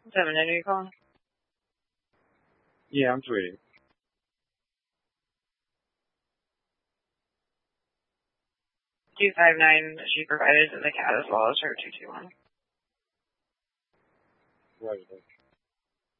7, are you calling? Yeah, I'm tweeting. 259, she provided the cat as well as her 221. Right.